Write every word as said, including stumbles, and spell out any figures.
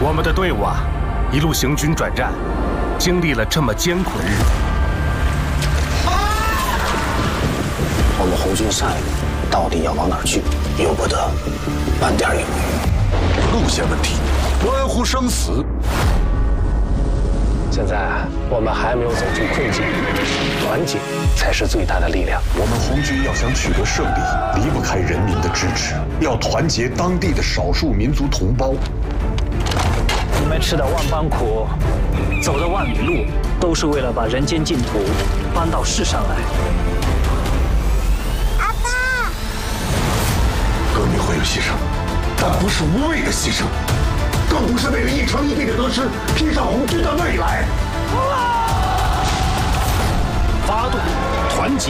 我们的队伍啊，一路行军转战，经历了这么艰苦的日子。 我们红军下一步到底要往哪儿去？由不得半点犹豫。 路线问题，关乎生死。 现在我们还没有走出困境，团结才是最大的力量。 我们红军要想取得胜利，离不开人民的支持，要团结当地的少数民族同胞。 你们吃的万般苦，走的万里路，都是为了把人间净土搬到世上来。 阿爸， 革命会有牺牲，但不是无谓的牺牲，更不是为了一城一地的得失拼上红军的未来。 发动团结。